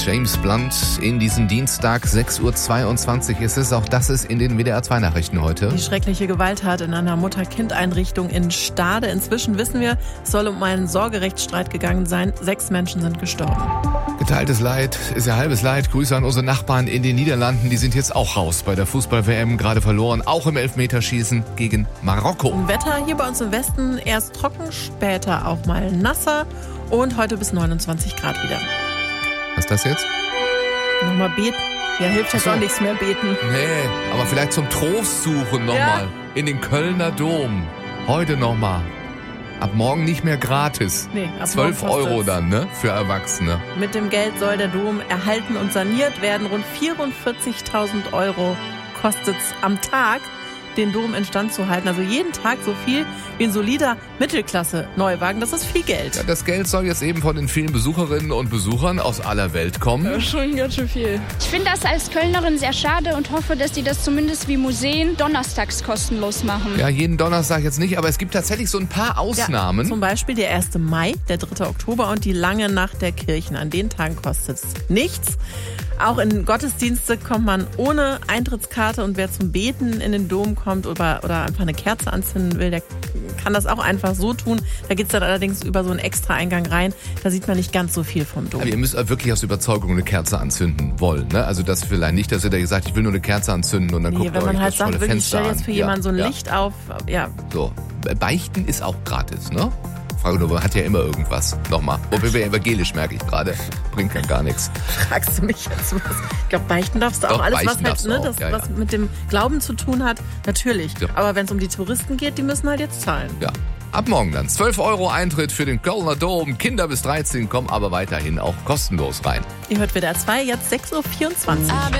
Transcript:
James Blunt in diesen Dienstag, 6.22 Uhr ist es. Auch das ist in den WDR 2 Nachrichten heute. Die schreckliche Gewalttat in einer Mutter-Kind-Einrichtung in Stade. Inzwischen wissen wir, es soll um einen Sorgerechtsstreit gegangen sein. 6 Menschen sind gestorben. Geteiltes Leid ist ja halbes Leid. Grüße an unsere Nachbarn in den Niederlanden. Die sind jetzt auch raus bei der Fußball-WM. Gerade verloren, auch im Elfmeterschießen gegen Marokko. Wetter hier bei uns im Westen erst trocken, später auch mal nasser. Und heute bis 29 Grad wieder. Was ist das jetzt? Nochmal beten. Ja, hilft jetzt auch nichts mehr beten. Nee, aber vielleicht zum Trost suchen nochmal. In den Kölner Dom. Heute nochmal. Ab morgen nicht mehr gratis. Nee, ab 12 Euro dann, ne? Für Erwachsene. Mit dem Geld soll der Dom erhalten und saniert werden. Rund 44.000 Euro kostet es am Tag, den Dom instand zu halten. Also jeden Tag so viel wie ein solider Mittelklasse-Neuwagen. Das ist viel Geld. Ja, das Geld soll jetzt eben von den vielen Besucherinnen und Besuchern aus aller Welt kommen. Ja, schon ganz schön viel. Ich finde das als Kölnerin sehr schade und hoffe, dass die das zumindest wie Museen donnerstags kostenlos machen. Ja, jeden Donnerstag jetzt nicht, aber es gibt tatsächlich so ein paar Ausnahmen. Ja, zum Beispiel der 1. Mai, der 3. Oktober und die lange Nacht der Kirchen. An den Tagen kostet es nichts. Auch in Gottesdienste kommt man ohne Eintrittskarte und wer zum Beten in den Dom kommt oder einfach eine Kerze anzünden will, der kann das auch einfach so tun. Da geht es dann allerdings über so einen extra Eingang rein. Da sieht man nicht ganz so viel vom Dom. Aber ihr müsst wirklich aus Überzeugung eine Kerze anzünden wollen. Ne? Also das vielleicht nicht, dass ihr da gesagt, ich will nur eine Kerze anzünden und dann guckt ihr euch das tolle Fenster an. Wenn man halt sagt, wirklich, ich stelle jetzt für jemanden so ein Licht auf. Ja. So, Beichten ist auch gratis, ne? Frage nur, hat ja immer irgendwas. Nochmal. Wobei wir evangelisch, merke ich gerade. Bringt ja gar nichts. Fragst du mich jetzt was? Ich glaube, beichten darfst du auch. Alles, was halt, ne, das, was mit dem Glauben zu tun hat, natürlich. Ja. Aber wenn es um die Touristen geht, die müssen halt jetzt zahlen. Ja. Ab morgen dann. 12 Euro Eintritt für den Kölner Dom. Kinder bis 13 kommen aber weiterhin auch kostenlos rein. Ihr hört WDR 2, jetzt 6.24 Uhr.